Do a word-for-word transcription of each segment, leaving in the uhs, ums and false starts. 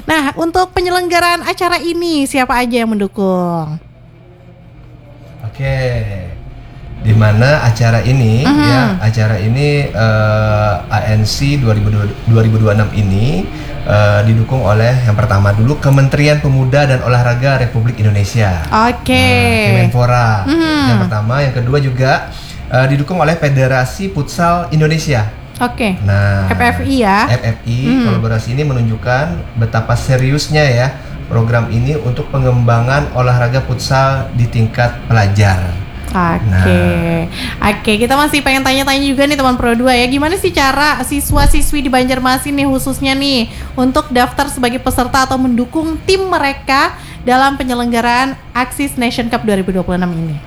Nah, untuk penyelenggaraan acara ini siapa aja yang mendukung? Oke, di mana acara ini uh-huh. ya acara ini uh, A N C dua ribu dua puluh enam ini uh, didukung oleh yang pertama dulu Kementerian Pemuda dan Olahraga Republik Indonesia. Oke. Uh, Kemenpora. Uh-huh. Yang pertama, yang kedua juga uh, didukung oleh Federasi Futsal Indonesia. Oke. Nah, F F I ya. F F I uh-huh. kolaborasi ini menunjukkan betapa seriusnya ya program ini untuk pengembangan olahraga futsal di tingkat pelajar. Oke, okay. nah. oke okay, kita masih pengen tanya-tanya juga nih teman Pro dua ya, gimana sih cara siswa-siswi di Banjarmasin nih khususnya nih untuk daftar sebagai peserta atau mendukung tim mereka dalam penyelenggaraan Axis Nation Cup dua ribu dua puluh enam ini?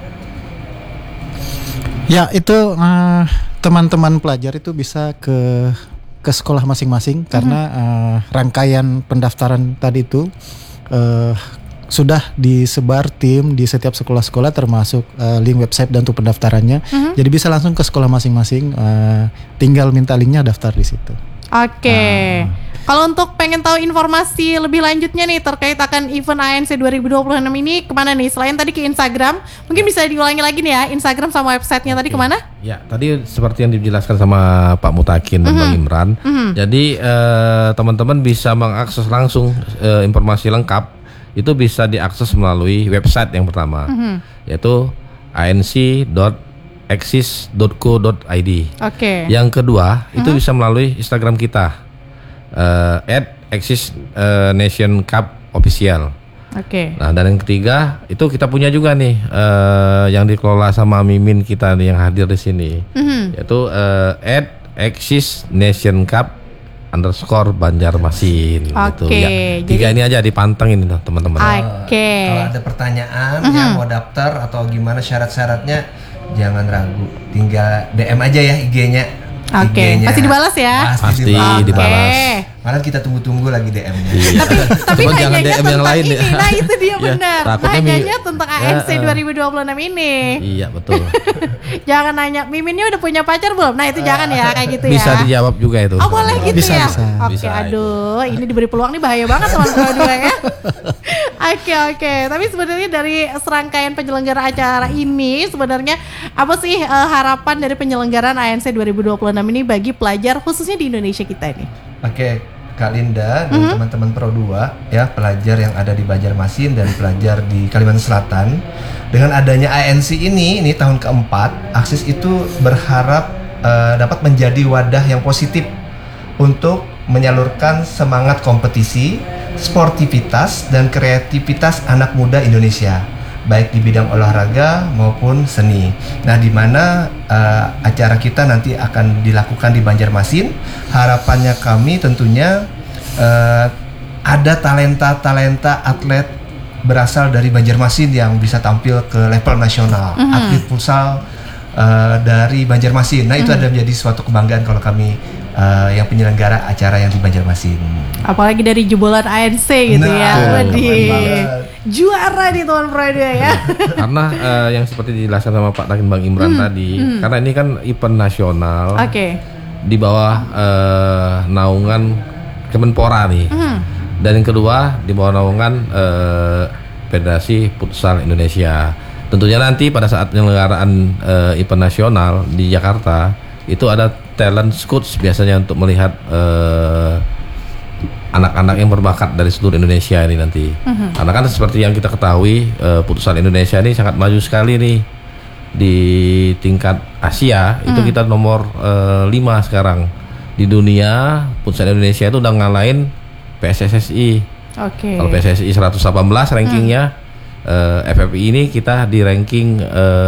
Ya itu uh, teman-teman pelajar itu bisa ke ke sekolah masing-masing mm-hmm. karena uh, rangkaian pendaftaran tadi itu uh, sudah disebar tim di setiap sekolah-sekolah termasuk uh, link website dan untuk pendaftarannya. Mm-hmm. Jadi bisa langsung ke sekolah masing-masing, uh, tinggal minta linknya daftar di situ. Oke. Okay. Uh. Kalau untuk pengen tahu informasi lebih lanjutnya nih terkait akan event A N C dua ribu dua puluh enam ini kemana nih? Selain tadi ke Instagram, mungkin bisa diulangi lagi nih ya, Instagram sama websitenya okay. tadi kemana? Ya, tadi seperti yang dijelaskan sama Pak Mutakin dan mm-hmm. Bang Imran. Mm-hmm. Jadi uh, teman-teman bisa mengakses langsung uh, informasi lengkap itu bisa diakses melalui website yang pertama, mm-hmm. yaitu a n c dot axis dot co dot i d. Oke. Okay. Yang kedua, itu uh-huh. bisa melalui Instagram kita uh, at Axis uh, Nation Cup Official. Oke. Okay. Nah, dan yang ketiga, itu kita punya juga nih uh, yang dikelola sama Mimin kita nih yang hadir di sini, uh-huh. yaitu uh, at Axis Nation Cup underscore Banjarmasin. Oke. Okay, ya. Tiga jadi, ini aja dipantengin tuh teman-teman. Oke. Okay. Kalau ada pertanyaan uh-huh. ya mau daftar atau gimana syarat-syaratnya, jangan ragu, tinggal D M aja ya I G-nya. Oke. Okay. Pasti dibalas ya. Pasti, Pasti dibalas. dibalas. Malah kita tunggu-tunggu lagi D M-nya. Iya. tapi tapi jangan D M yang lain ini. ya. Nah itu dia benar. Ya, nanyanya mi- tentang A N C ya, uh, dua ribu dua puluh enam ini. Iya betul. Jangan nanya Miminnya udah punya pacar belum? Nah itu uh, jangan ya kayak gitu bisa ya. Bisa dijawab juga itu. Oh boleh gitu bisa, ya. Bisa. Oke bisa, aduh itu. Ini diberi peluang nih bahaya banget teman Pro dua ya. Oke oke. Tapi sebenarnya dari serangkaian penyelenggara acara ini sebenarnya apa sih uh, harapan dari penyelenggaraan A N C dua ribu dua puluh enam ini bagi pelajar khususnya di Indonesia kita ini? Oke, Kak Linda dan mm-hmm. teman-teman Pro dua ya, pelajar yang ada di Banjarmasin dan pelajar di Kalimantan Selatan. Dengan adanya A N C ini, ini tahun keempat, Axis itu berharap uh, dapat menjadi wadah yang positif untuk menyalurkan semangat kompetisi, sportivitas dan kreativitas anak muda Indonesia, baik di bidang olahraga maupun seni. Nah, di mana uh, acara kita nanti akan dilakukan di Banjarmasin. Harapannya kami tentunya uh, ada talenta-talenta atlet berasal dari Banjarmasin yang bisa tampil ke level nasional, mm-hmm. atlet futsal uh, dari Banjarmasin. Nah, itu mm-hmm. ada menjadi suatu kebanggaan kalau kami uh, yang penyelenggara acara yang di Banjarmasin. Apalagi dari jebolan A N C gitu nah, ya. Waduh. Juara nih teman Pro dua ya. Karena uh, yang seperti dijelaskan sama Pak Takin Bang Imran hmm, tadi, hmm. karena ini kan event nasional. Oke. Okay. Di bawah uh, naungan Kemenpora nih. Hmm. Dan yang kedua di bawah naungan uh, Federasi Futsal Indonesia. Tentunya nanti pada saat penyelenggaraan uh, event nasional di Jakarta itu ada talent scouts biasanya untuk melihat uh, anak-anak yang berbakat dari seluruh Indonesia ini nanti. Uh-huh. Karena kan seperti yang kita ketahui, uh, futsal Indonesia ini sangat maju sekali nih di tingkat Asia. Uh-huh. Itu kita nomor lima sekarang di dunia. Futsal Indonesia itu udah ngalahin P S S S I. Oke. Okay. Kalau P S S I seratus delapan belas rankingnya, uh-huh. uh, F F I ini kita di ranking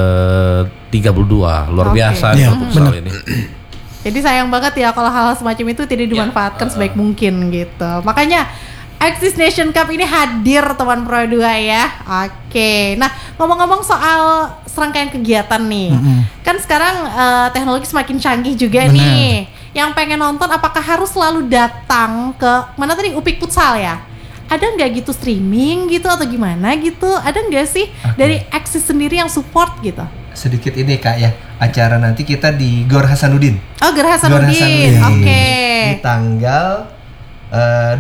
uh, tiga puluh dua. Luar okay. biasa ya, futsal ini. Jadi sayang banget ya kalau hal-hal semacam itu tidak dimanfaatkan ya, uh, sebaik mungkin gitu. Makanya Axis Nation Cup ini hadir teman Pro dua ya. Oke. Nah, ngomong-ngomong soal serangkaian kegiatan nih. Mm-hmm. Kan sekarang uh, teknologi semakin canggih juga. Bener. Nih. Yang pengen nonton apakah harus selalu datang ke mana tadi Upik Futsal ya? Ada nggak gitu streaming gitu atau gimana gitu? Ada nggak sih okay. dari Axis sendiri yang support gitu? Sedikit ini Kak ya, acara nanti kita di Gor Hasanuddin. Oh, Gor Hasanuddin. Oke. Okay. Di tanggal uh,